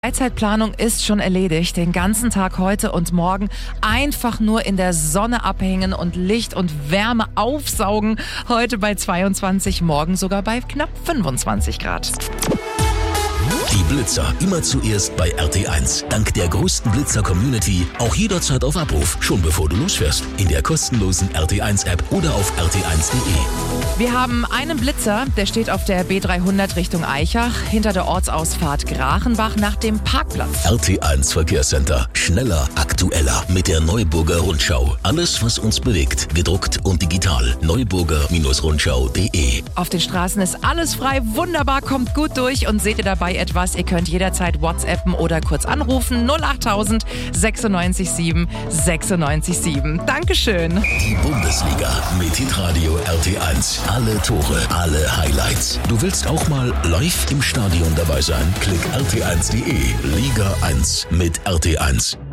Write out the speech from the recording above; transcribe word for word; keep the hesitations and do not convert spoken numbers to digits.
Freizeitplanung ist schon erledigt. Den ganzen Tag heute und morgen einfach nur in der Sonne abhängen und Licht und Wärme aufsaugen. Heute bei zweiundzwanzig, morgen sogar bei knapp fünfundzwanzig Grad. Die Blitzer immer zuerst bei R T eins. Dank der größten Blitzer-Community auch jederzeit auf Abruf, schon bevor du losfährst. In der kostenlosen R T eins App oder auf r t eins punkt d e. Wir haben einen Blitzer, der steht auf der B dreihundert Richtung Aichach, hinter der Ortsausfahrt Grachenbach nach dem Parkplatz. R T eins Verkehrscenter. Schneller, aktueller mit der Neuburger Rundschau. Alles, was uns bewegt, gedruckt und digital. neuburger Rundschau punkt de. Auf den Straßen ist alles frei, wunderbar, kommt gut durch und seht ihr dabei etwas? Ihr könnt jederzeit WhatsAppen oder kurz anrufen null achttausend sechsundneunzig sieben sechsundneunzig sieben. Dankeschön. Die Bundesliga mit Hitradio R T eins. Alle Tore, alle Highlights. Du willst auch mal live im Stadion dabei sein? Klick r t eins punkt d e. Liga eins mit R T eins.